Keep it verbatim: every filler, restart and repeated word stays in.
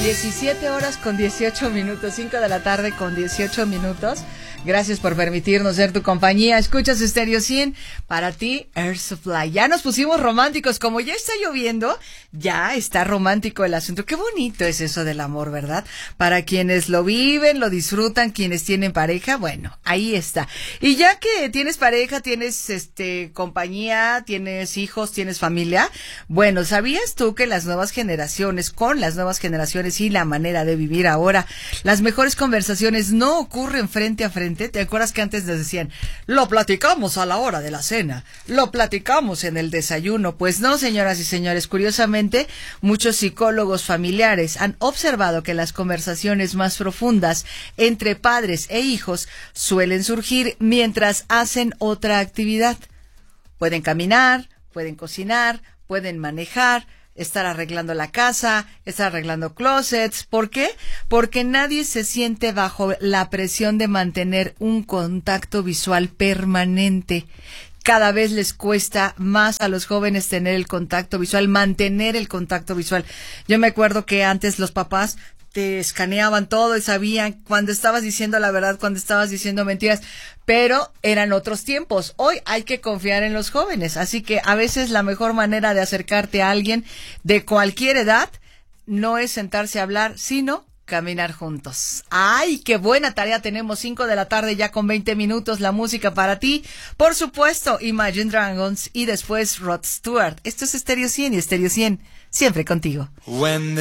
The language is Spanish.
diecisiete horas con dieciocho minutos, cinco de la tarde con dieciocho minutos. Gracias por permitirnos ser tu compañía. Escuchas Stereo cien, para ti, Air Supply. Ya nos pusimos románticos, como ya está lloviendo, ya está romántico el asunto. Qué bonito es eso del amor, ¿verdad? Para quienes lo viven, lo disfrutan, quienes tienen pareja, bueno, ahí está. Y ya que tienes pareja, tienes este compañía, tienes hijos, tienes familia, bueno, ¿sabías tú que las nuevas generaciones, con las nuevas generaciones y la manera de vivir ahora, las mejores conversaciones no ocurren frente a frente? ¿Te acuerdas que antes nos decían, lo platicamos a la hora de la cena, lo platicamos en el desayuno? Pues no, señoras y señores, curiosamente, muchos psicólogos familiares han observado que las conversaciones más profundas entre padres e hijos suelen surgir mientras hacen otra actividad. Pueden caminar, pueden cocinar, pueden manejar, estar arreglando la casa, estar arreglando closets. ¿Por qué? Porque nadie se siente bajo la presión de mantener un contacto visual permanente. Cada vez les cuesta más a los jóvenes tener el contacto visual, mantener el contacto visual. Yo me acuerdo que antes los papás te escaneaban todo y sabían cuando estabas diciendo la verdad, cuando estabas diciendo mentiras, pero eran otros tiempos. Hoy hay que confiar en los jóvenes, así que a veces la mejor manera de acercarte a alguien de cualquier edad no es sentarse a hablar, sino caminar juntos. ¡Ay, qué buena tarea tenemos! Cinco de la tarde ya con veinte minutos, la música para ti. Por supuesto, Imagine Dragons y después Rod Stewart. Esto es Stereo cien y Stereo cien, siempre contigo. When